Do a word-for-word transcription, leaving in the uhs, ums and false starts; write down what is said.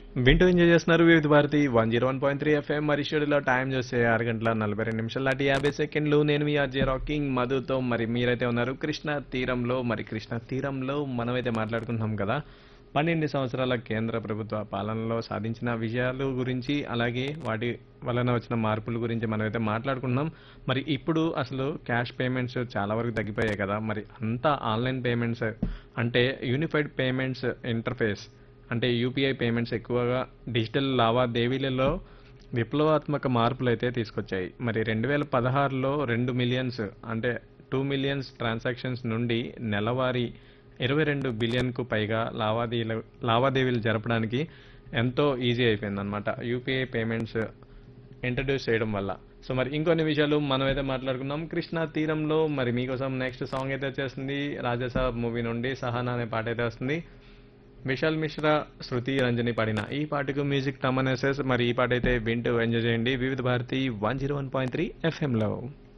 వింటూ ఎంజాయ్ చేస్తున్నారు వివిధ Bharati one zero one point three FM. మరి షెడ్యూల్లో టైం చూస్తే ఆరు గంటల నలభై రెండు నిమిషాలు దాటి యాభై సెకండ్లు. నేను మీ ఆర్జే రాకింగ్ మధుతో. మరి మీరైతే ఉన్నారు కృష్ణా తీరంలో. మరి కృష్ణా తీరంలో మనమైతే మాట్లాడుకుంటున్నాం కదా పన్నెండు సంవత్సరాల కేంద్ర ప్రభుత్వ పాలనలో సాధించిన విజయాలు గురించి, అలాగే వాటి వలన వచ్చిన మార్పుల గురించి మనమైతే మాట్లాడుకుంటున్నాం. మరి ఇప్పుడు అసలు క్యాష్ పేమెంట్స్ చాలా వరకు తగ్గిపోయాయి కదా, మరి అంతా ఆన్లైన్ పేమెంట్స్ అంటే యూనిఫైడ్ పేమెంట్స్ ఇంటర్ఫేస్ అంటే యూపీఐ పేమెంట్స్ ఎక్కువగా డిజిటల్ లావాదేవీలలో విప్లవాత్మక మార్పులు అయితే తీసుకొచ్చాయి. మరి రెండు వేల పదహారులో రెండు మిలియన్స్ అంటే టూ మిలియన్స్ ట్రాన్సాక్షన్స్ నుండి నెలవారీ ఇరవై రెండు బిలియన్కు పైగా లావాదేవీలు లావాదేవీలు జరపడానికి ఎంతో ఈజీ అయిపోయిందనమాట యూపీఐ పేమెంట్స్ ఇంట్రడ్యూస్ చేయడం వల్ల. సో మరి ఇంకొన్ని విషయాలు మనమైతే మాట్లాడుకున్నాం కృష్ణా తీరంలో. మరి మీకోసం నెక్స్ట్ సాంగ్ అయితే వచ్చేస్తుంది రాజాసాబ్ మూవీ నుండి సహానా అనే పాట అయితే వస్తుంది. విశాల్ మిశ్రా, శృతి రంజని పాడిన ఈ పాటకు మ్యూజిక్ తమన్ ఎస్ఎస్. మరి ఈ పాట అయితే వింటూ ఎంజాయ్ చేయండి వివిధ Bharati one zero one point three ఎఫ్ఎంలో.